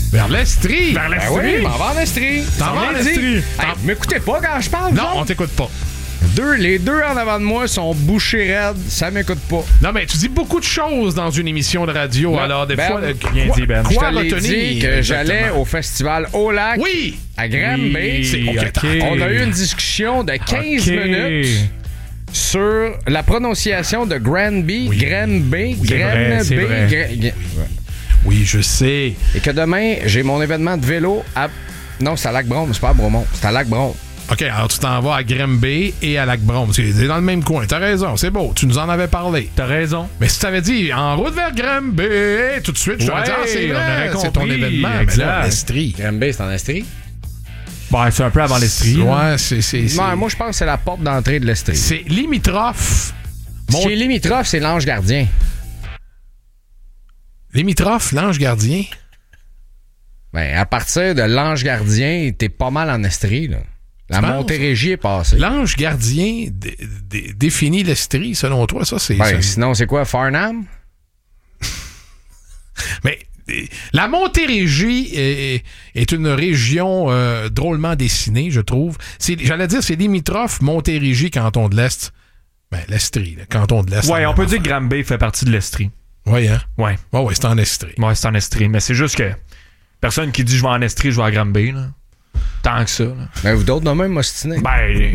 Vers l'Estrie. Vers l'Estrie. Ben oui, m'en va en Estrie. T'en vas en Estrie. Hey, m'écoutez pas quand je parle. Non, on t'écoute pas. Les deux en avant de moi sont bouchés raides, ça m'écoute pas. Non, mais tu dis beaucoup de choses dans une émission de radio, Ben, alors des Ben, fois... bien dit, Ben. Je Quoi te l'ai retenir? dit que j'allais au festival au lac Oui! à Granby. OK. On a eu une discussion de 15 minutes sur la prononciation de Granby, Granby, c'est vrai. Oui, je sais. Et que demain, j'ai mon événement de vélo à... Non, c'est à Lac-Brome, c'est pas à Bromont, c'est à Lac-Brome. OK, alors tu t'en vas à Granby et à Lac-Brome. C'est dans le même coin. T'as raison, c'est beau. Tu nous en avais parlé. T'as raison. Mais si t'avais dit en route vers Granby, tout de suite, je t'aurais dit, c'est on vrai, aurait c'est ton compris. événement. Exact. Mais là, l'Estrie. Granby, c'est en Estrie? Ben, c'est un peu avant l'Estrie. Ouais, c'est... Non, moi, je pense que c'est la porte d'entrée de l'Estrie. C'est limitrophe. Ce qui est limitrophe, c'est l'Ange Gardien. Limitrophe, l'Ange Gardien. Ben, à partir de l'Ange Gardien, t'es pas mal en Estrie, là. La penses? Montérégie est passée. L'Ange Gardien définit l'Estrie, selon toi, ça, c'est... Ben, sinon, c'est quoi, Farnham? Mais la Montérégie est une région drôlement dessinée, je trouve. J'allais dire, c'est limitrophe Montérégie, canton de l'Est. Ben, l'Estrie, le canton de l'Est. Ouais, on peut dire que Granby fait partie de l'Estrie. Oui, hein? Ouais. Ouais, c'est en Estrie. Ouais, c'est en Estrie. Mais c'est juste que personne qui dit je vais en Estrie, je vais à Granby, là. Tant que ça, là. Ben, vous d'autres, de même, m'ostiner. Ben.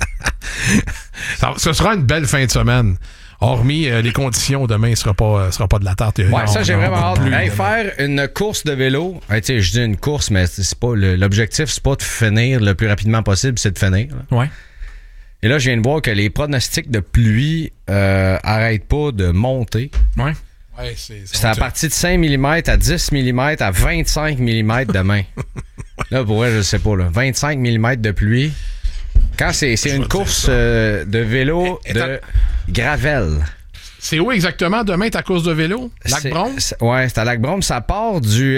Ce sera une belle fin de semaine. Hormis les conditions, demain, il sera pas de la tarte. Ouais, ça, j'ai vraiment hâte. Plus, Hey, faire une course de vélo. Hey, tu sais, je dis une course, mais c'est pas l'objectif, c'est pas de finir le plus rapidement possible, c'est de finir. Là. Ouais. Et là, je viens de voir que les pronostics de pluie arrêtent pas de monter. Ouais. Ouais, C'est à partir de 5 mm à 10 mm à 25 mm demain. Là, pour vrai, je sais pas, là. 25 mm de pluie. Quand c'est une course de vélo de gravel. C'est où exactement demain ta course de vélo? Lac-Brome? Ouais, c'est à Lac-Brome. Ça part du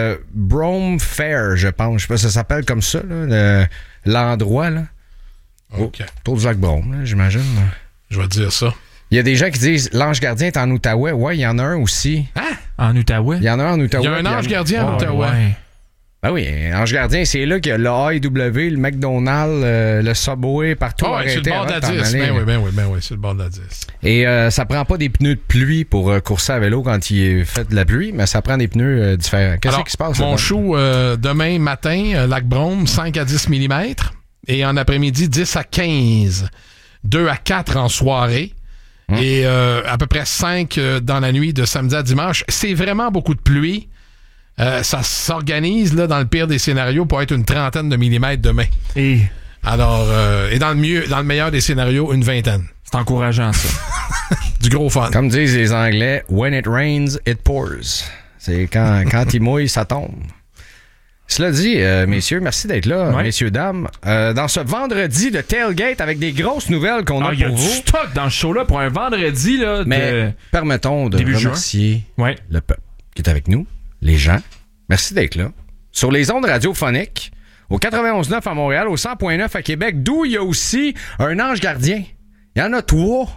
Brome Fair, je pense. Je sais pas si ça s'appelle comme ça, là, l'endroit, là. OK. Autour du Lac-Brome, là, j'imagine. Je vais te dire ça. Il y a des gens qui disent l'Ange Gardien est en Outaouais. Ouais, il y en a un aussi. Hein? En Outaouais? Il y en a un en Outaouais. Il y a un Ange Gardien en Outaouais. Ouais. Ben oui, Ange Gardien, c'est là qu'il y a le AEW, le McDonald's, le Subway, partout arrêté. C'est le bord de la 10. Ben oui, c'est le bord de la 10. Et ça prend pas des pneus de pluie pour courser à vélo quand il fait de la pluie, mais ça prend des pneus différents. Qu'est-ce qui se passe? Mon show, demain matin, Lac-Brome, 5 à 10 mm. Et en après-midi, 10 à 15. 2 à 4 en soirée. Et à peu près 5 dans la nuit de samedi à dimanche. C'est vraiment beaucoup de pluie. Ça s'organise là, dans le pire des scénarios pour être une trentaine de millimètres demain. Et alors, et dans le meilleur des scénarios, une vingtaine. c'est encourageant, ça. Du gros fun. Comme disent les Anglais, when it rains, it pours. C'est quand il mouille, ça tombe. Cela dit, messieurs, merci d'être là, messieurs, dames. Dans ce vendredi de tailgate avec des grosses nouvelles qu'on a Il y a pour du vous. stock dans ce show-là pour un vendredi, là. Mais permettons de début remercier Ouais. le peuple qui est avec nous, les gens. Merci d'être là. Sur les ondes radiophoniques, au 91.9 à Montréal, au 100.9 à Québec, d'où il y a aussi un ange gardien. Il y en a 3.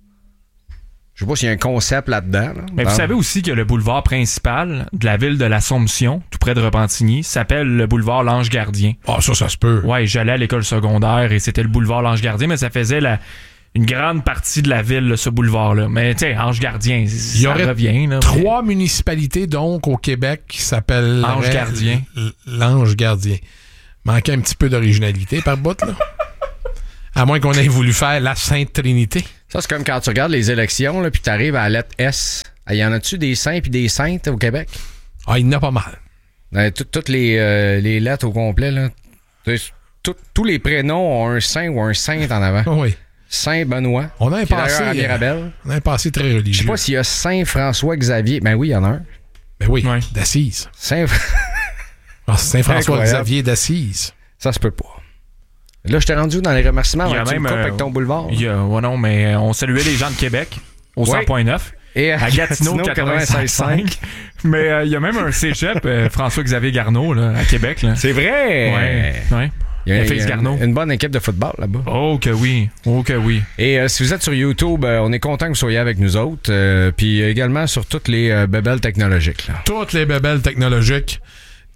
Je sais pas s'il y a un concept là-dedans. Là. Mais vous savez aussi que le boulevard principal de la ville de l'Assomption, tout près de Repentigny, s'appelle le boulevard l'Ange Gardien. Ah, ça se peut. Ouais, j'allais à l'école secondaire et c'était le boulevard l'Ange Gardien, mais ça faisait une grande partie de la ville, là, ce boulevard-là. Mais tu sais, Ange Gardien, Il y aurait revient. Là, 3 municipalités, donc, au Québec qui s'appellent... Ange Gardien. L'Ange Gardien. Manquait un petit peu d'originalité par bout, là. À moins qu'on ait voulu faire la Sainte Trinité. Ça, c'est comme quand tu regardes les élections, là, puis tu arrives à la lettre S. Y en a-tu des saints puis des saintes au Québec? Ah, il y en a pas mal. Toutes les lettres au complet, là. Tous les prénoms ont un saint ou un sainte en avant. Oui. Saint Benoît. On a un passé. À Mirabel. On a un passé très religieux. Je sais pas s'il y a Saint François Xavier. Ben oui, il y en a un. Ben oui, Ouais. d'Assise. Saint Saint-François Incroyable. Xavier d'Assise. Ça se peut pas. Là, je t'ai rendu dans les remerciements Il y a avant que tu me même, coupes avec ton boulevard. Ouais, non, mais on saluait les gens de Québec au 100.9. Et À Gatineau, 96.5. Mais il y a même un cégep, François-Xavier Garneau, là, à Québec. Là. C'est vrai! Ouais. Il y a Félix Garneau. une bonne équipe de football là-bas. Oh que oui. Et si vous êtes sur YouTube, on est content que vous soyez avec nous autres. Puis également sur toutes les bébelles technologiques. Là. Toutes les bébelles technologiques.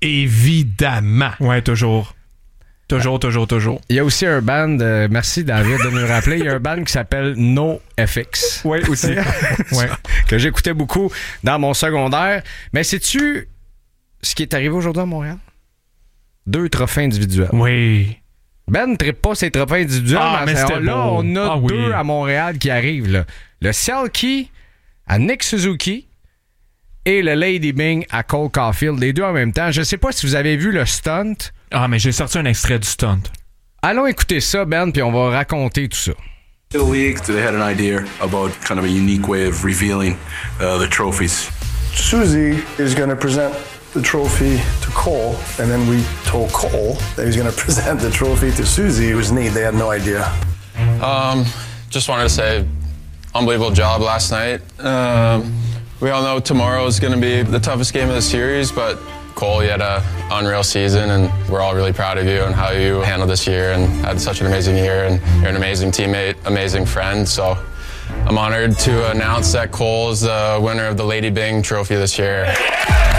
Évidemment. Ouais, toujours. Toujours. Il y a aussi un band, merci David de nous rappeler, il y a un band qui s'appelle NoFX. Oui, aussi. Ouais. Que j'écoutais beaucoup dans mon secondaire. Mais sais-tu ce qui est arrivé aujourd'hui à Montréal? 2 trophées individuels. Oui. Ben ne trippe pas ses trophées individuels. Mais c'était là, beau. on a 2 oui. à Montréal qui arrivent. Là. Le Selkie à Nick Suzuki et le Lady Byng à Cole Caulfield. Les 2 en même temps. Je ne sais pas si vous avez vu le stunt. Mais j'ai sorti un extrait du stunt. Allons écouter ça, Ben, puis on va raconter tout ça. The league, they had an idea about kind of a unique way of revealing the trophies. Susie is going to present the trophy to Cole, and then we told Cole that he was going to present the trophy to Susie. It was neat. They had no idea. Just wanted to say, unbelievable job last night. We all know tomorrow is going to be the toughest game of the series, but Cole, you had an unreal season, and we're all really proud of you and how you handled this year and had such an amazing year, and you're an amazing teammate, amazing friend. So I'm honored to announce that Cole is the winner of the Lady Byng Trophy this year.